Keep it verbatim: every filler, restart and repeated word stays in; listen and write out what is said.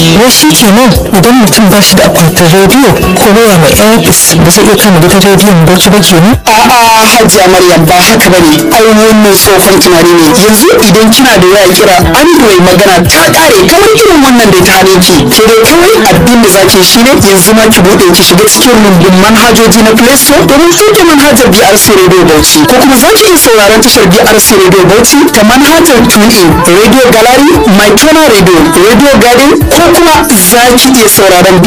wai shi kenan idan mutum ba shi da akwatin rediyo ko waya mai airpis ba zai iya kama gidan rediyon bauchi ba kenan? A'a Hajiya Maryam ba haka bane, ai wannan tsohon tunani ne. Yanzu idan kina da waya kira Android magana ta kare kamar irin wannan da ta hane ki. Ke dai kawai abin da zaki shi ne yanzu ma ki bude ki shiga cikin rumbun manhajoji na Play Store domin sauke manhajar B R C Radio Bauchi, ko kuma zaki iya sauraron tashar B R C Radio Bauchi ta manhajar TuneIn, Radio Gallery, My Tona Radio, Radio Garden, ko kuma zaki iya sauraron B